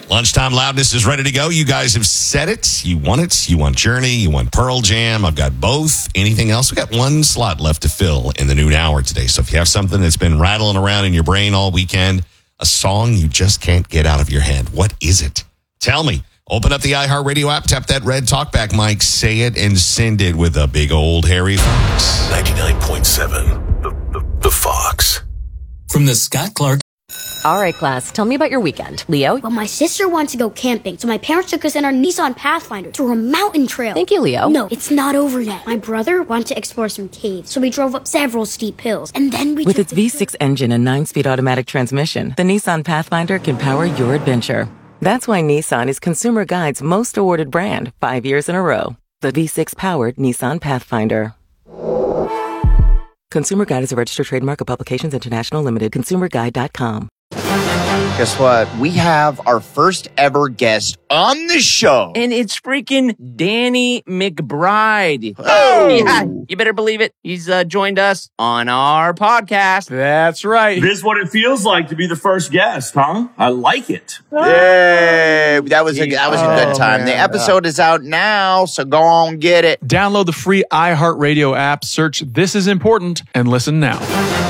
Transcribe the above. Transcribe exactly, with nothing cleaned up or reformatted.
Lunchtime Loudness is ready to go. You guys have said it. You want it. You want Journey. You want Pearl Jam. I've got both. Anything else? We got one slot left to fill in the noon hour today. So if you have something that's been rattling around in your brain all weekend, a song you just can't get out of your head, what is it? Tell me. Open up the iHeartRadio app, tap that red talkback mic, say it, and send it with a big old hairy fox. ninety-nine point seven, the, the, the Fox. From the Scott Clark. All right, class, tell me about your weekend. Leo? Well, my sister wants to go camping, so my parents took us in our Nissan Pathfinder through a mountain trail. Thank you, Leo. No, it's not over yet. My brother wanted to explore some caves, so we drove up several steep hills, and then we With took its V six engine and nine-speed automatic transmission, the Nissan Pathfinder can power your adventure. That's why Nissan is Consumer Guide's most awarded brand, five years in a row. The V six-powered Nissan Pathfinder. Consumer Guide is a registered trademark of Publications International Limited. consumer guide dot com. Guess what? We have our first ever guest on the show. And it's freaking Danny McBride. Oh! Yeah, you better believe it. He's uh, joined us on our podcast. That's right. This is what it feels like to be the first guest, huh? I like it. Yay! That was a, that was a good time. Oh, The man. episode is out now, so go on, get it. Download the free iHeartRadio app, search This Is Important, and listen now.